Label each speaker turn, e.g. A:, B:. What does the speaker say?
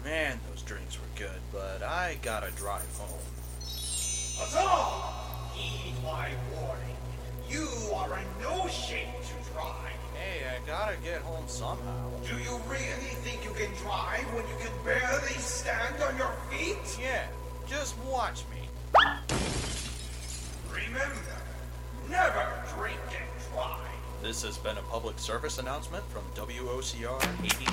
A: Man, those drinks were good, but I gotta drive home.
B: Huzzah! Heed my warning. You are in no shape to drive.
A: Hey, I gotta get home somehow.
B: Do you really think you can drive when you can barely stand on your feet?
A: Yeah, just watch me.
B: Remember, never drink and drive.
A: This has been a public service announcement from WOCR 89.